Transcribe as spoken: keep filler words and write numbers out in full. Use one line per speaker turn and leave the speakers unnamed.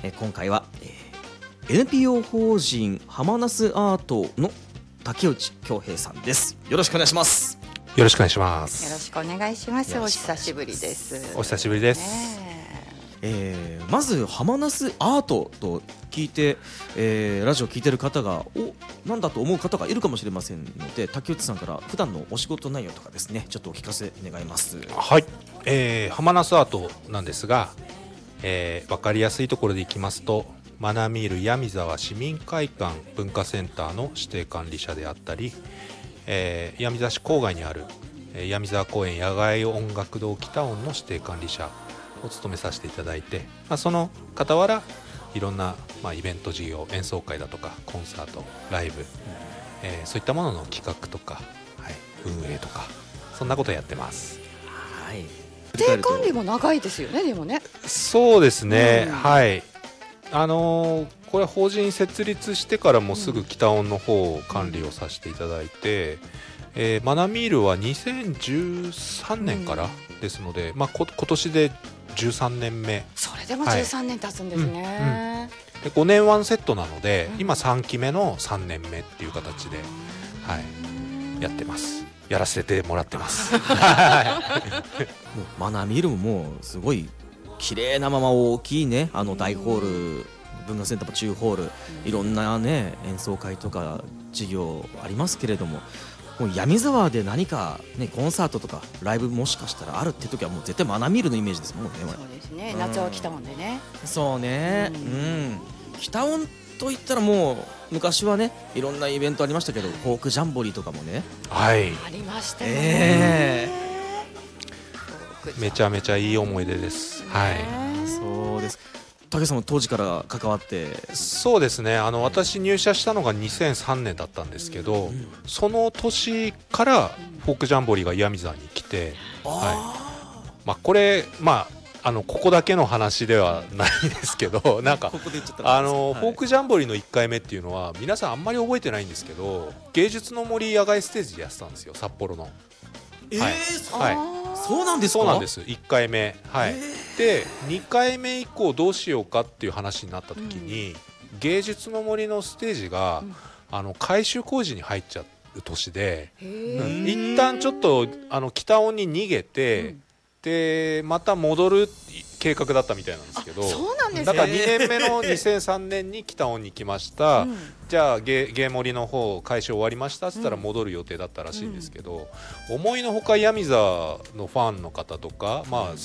え今回は、えー、エヌピーオー 法人ハマナスアートの竹内恭平さんです。よろしくお願いします。
よろしくお願いします。
よろしくお願いします。お久しぶりです。
お久しぶりです。
ね
えー、まずハマナスアートと聞いて、えー、ラジオ聞いてる方がおなんだと思う方がいるかもしれませんので、竹内さんから普段のお仕事内容とかですね、ちょっとお聞かせ願います。
はい、えー、ハマナスアートなんですが、えー、分かりやすいところでいきますと、マナミール闇沢市民会館文化センターの指定管理者であったり、えー、闇沢市郊外にある、えー、闇沢公園野外音楽堂北音の指定管理者を務めさせていただいて、まあ、その傍らいろんな、まあ、イベント事業、演奏会だとかコンサート、ライブ、うんえー、そういったものの企画とか、はい、運営とかそんなことをやってます。
はい、
指定管理も長いですよね。でもね、
そうですね、
うん、
はいあのー、これ法人設立してからもすぐ北音の方を管理をさせていただいて、うんえー、マナミールはにせんじゅうさんねんからですので、うんまあ、こ今年でじゅうさんねんめ。
それでもじゅうさんねん経つんですね、はいうんうん、
でごねんワンセットなので、
うん、
今さんきめのさんねんめっていう形で、はい、やってます。やらせてもらってますもう
マナミールももうすごい綺麗なまま大きいね、あの大ホール、文化センターも中ホール、いろんなね演奏会とか事業ありますけれども、もう闇沢で何か、ね、コンサートとかライブもしかしたらあるって時はもう絶対マナミールのイメージですもんね。
そうですね、夏は北音でね、
そうね、うん、うん、北音といったらもう昔はねいろんなイベントありましたけど、フォークジャンボリーとかもね、
はい、
ありましたね、
え
ー、めちゃめちゃいい思い出です、はい、
そうです。竹さんも当時から関わって。
そうですね、あの私入社したのがにせんさんねんだったんですけど、うん、その年からフォークジャンボリーが闇沢に来て、はいまあ、これ、まあ、あのここだけの話ではないですけどなんかあの、はい、フォークジャンボリーのいっかいめっていうのは皆さんあんまり覚えてないんですけど、芸術の森野外ステージでやってたんですよ、札幌の。
えー
はいはい
そうなんですか。
そうなんです、いっかいめ、はい、でにかいめ以降どうしようかっていう話になった時に、うん、芸術の森のステージが、うん、あの改修工事に入っちゃう年で、うん、一旦ちょっとあの北音に逃げて、うん、でまた戻る計画だったみたいなんですけど、
そうなんですね、
だからにねんめのにせんさんねんに北音に来ました、うん、じゃあ芸森の方改修終わりましたって言ったら戻る予定だったらしいんですけど、うん、思いのほか闇沢のファンの方とか、まあ、